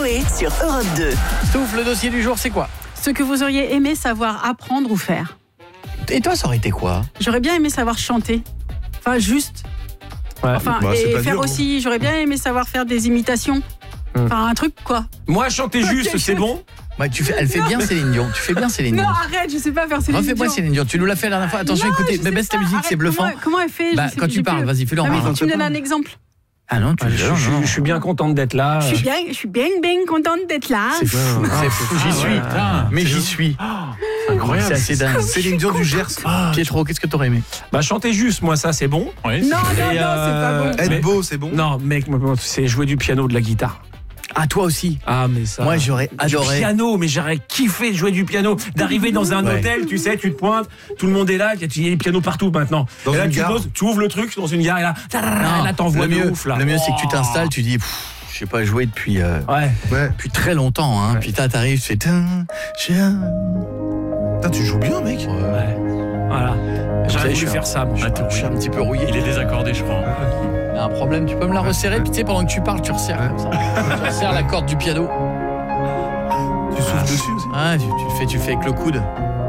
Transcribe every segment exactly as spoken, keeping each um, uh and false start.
Coé sur Europe deux. Touf, le dossier du jour, c'est quoi? Ce que vous auriez aimé savoir apprendre ou faire. Et toi, ça aurait été quoi? J'aurais bien aimé savoir chanter. Enfin, juste. Ouais. Enfin, Bah, c'est et pas faire dur, aussi, j'aurais bien aimé savoir faire des imitations. Enfin, un truc, quoi. Moi, chanter juste, Ok, c'est je- bon. Ouais, tu fais, elle fait bien Céline Dion. Tu fais bien Céline Non, Dion. arrête, je sais pas faire Céline Refais-moi Dion. Céline Dion. Tu nous l'as fait la dernière fois. Attention, Non, écoutez, je mais sais baisse ta pas. musique, Arrête, c'est bluffant. Comment, comment elle fait? Bah, Je sais quand plus, tu j'ai parles, plus- vas-y, fais-le en Ah oui, marrant. faut que tu me donnes un exemple. Ah non, tu Je, je- je- je suis bien contente d'être là. Je suis bien, je suis bien, bien contente d'être là. C'est fou, c'est fou. J'y suis. Mais j'y suis. Incroyable. C'est assez dingue. Céline Dion du Gers. Pietro, qu'est-ce que t'aurais aimé? Bah, chanter juste, moi, ça, c'est bon. Non, non, non, c'est pas bon. Être mais- beau, c'est bon. Non, mec, moi, moi, c'est jouer du piano, de la guitare. Ah, toi aussi. Ah, mais ça. Moi, j'aurais Du adoré. piano, mais j'aurais kiffé de jouer du piano, d'arriver dans un Ouais. hôtel, tu sais, tu te pointes, tout le monde est là, il y a des pianos partout maintenant. Dans et là, une tu gare. poses, tu ouvres le truc dans une gare et là, Non, là t'envoies le de mieux, ouf là. le mieux, c'est que tu Oh. t'installes, tu dis, pff, je sais pas jouer depuis, euh, Ouais. Ouais. depuis très longtemps. Hein. Ouais. Puis là, t'arrives, tu fais. tin, chien. Putain, tu joues bien, mec. Ouais. Voilà. Vous savez, J'aurais je voulu suis faire ça. moi. Attends, je suis un petit peu rouillé. Il est désaccordé, je crois. Il y a un problème, tu peux me la resserrer, puis tu sais, pendant que tu parles, tu resserres comme ça. Tu resserres la corde du piano. Tu souffles dessus aussi. Ah, tu, tu le fais, tu le fais avec le coude.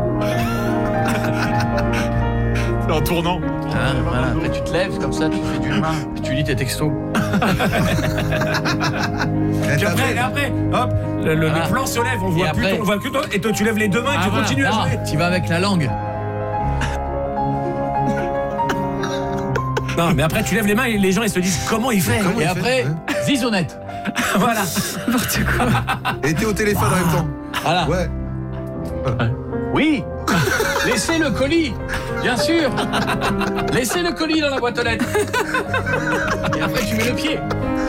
C'est en tournant. Hein, voilà. Après, tu te lèves comme ça, tu fais d'une main, puis tu lis tes textos. Eh, Puis t'as après, fait- et après, hop, le, le- Voilà. le plan se lève, on voit Et plus, après- on voit que toi, et toi tu lèves les deux mains et tu continues à jouer. Tu vas avec la langue. Non, mais après tu lèves les mains et les gens ils se disent comment il fait. Comment Et il après, fait zizonnette. Voilà. Et t'es au téléphone en même temps. Voilà. Ouais. Oui. Laissez le colis, bien sûr. Laissez le colis dans la boîte aux lettres. Et après, tu mets le pied.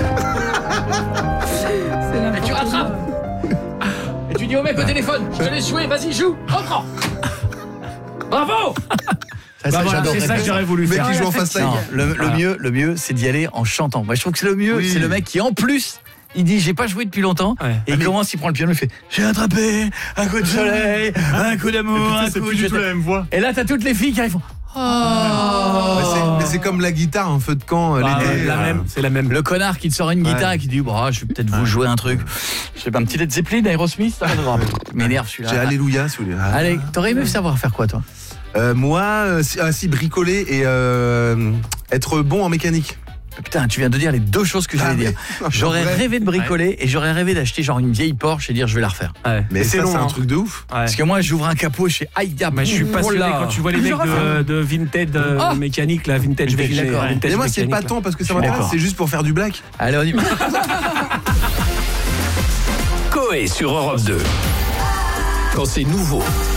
Et tu rattrapes. Et tu dis au mec au téléphone, je te laisse jouer, vas-y, joue, reprends. Bravo. Ça, Bah voilà, j'adorerais c'est ça que faire. j'aurais voulu Mec faire. qui joue en fast line. Non, le, le Voilà. mieux, le mieux, c'est d'y aller en chantant. Moi, je trouve que c'est le mieux. Oui. C'est le mec qui, en plus, il dit j'ai pas joué depuis longtemps. Ouais. Et il commence, il prend le piano, il fait j'ai attrapé un coup de soleil, un coup d'amour, un C'est coup plus de. du tout la même voix. Et là, t'as toutes les filles qui arrivent. Oh. Mais c'est- Mais c'est comme la guitare, un feu de camp, euh, Bah, l'été. la euh, même, c'est la même. Le connard qui te sort une guitare Ouais. et qui dit bah, je vais peut-être vous jouer un truc. Je sais pas, un petit Led Zeppelin, Aerosmith, ça va devoir. M'énerve celui-là. J'ai Alléluia, si vous voulez. Ah. Allez, t'aurais aimé savoir faire quoi, toi? Euh, moi, euh, si, ah, si, bricoler et euh, être bon en mécanique. Putain, tu viens de dire les deux choses que j'allais Ah, dire. mais- J'aurais en vrai. rêvé de bricoler et j'aurais rêvé d'acheter genre une vieille Porsche et dire je vais la refaire. Ouais. Mais Et ça, c'est un hein. truc de ouf. Ouais. Parce que moi, j'ouvre un capot, je fais aïe, ya, Bah, je suis boum, passionné oh là. quand tu vois les mecs de, de Vinted euh, Ah. mécanique, là, Vintage Vintage, mécanique. d'accord. Vintage Et moi, c'est mécanique, pas là. tant parce que ça suis m'intéresse, d'accord. c'est juste pour faire du black. Allez, on y va. Coé sur Europe deux. Quand c'est nouveau,